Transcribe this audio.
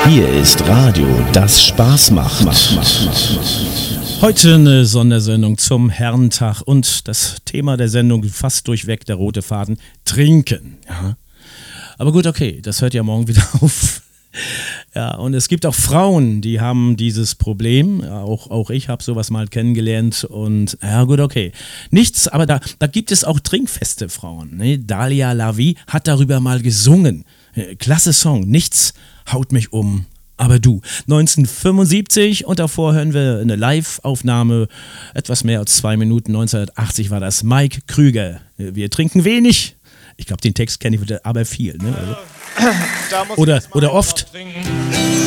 Hier ist Radio, das Spaß macht. Heute eine Sondersendung zum Herrentag und das Thema der Sendung fast durchweg der rote Faden, Trinken. Ja. Aber gut, okay, das hört ja morgen wieder auf. Ja, und es gibt auch Frauen, die haben dieses Problem. Ja, auch ich habe sowas mal kennengelernt und ja gut, okay. Nichts, aber da gibt es auch trinkfeste Frauen. Ne? Dalia Lavi hat darüber mal gesungen. Klasse Song, nichts haut mich um, aber du. 1975 und davor hören wir eine Live-Aufnahme, etwas mehr als 2 Minuten, 1980 war das, Mike Krüger. Wir trinken wenig. Ich glaube, den Text kenne ich aber viel. Ne? Also. Oder oft.